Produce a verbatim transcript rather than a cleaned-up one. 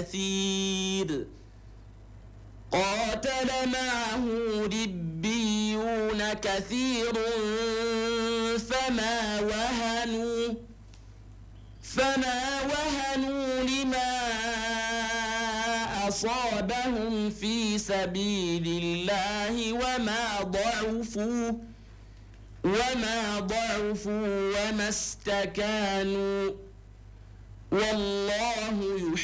كثير قاتل معه ربيون كثير فما وهنوا فما وهنوا لما أصابهم في سبيل الله وما ضعفوا وما ضعفوا وما استكانوا والله يحب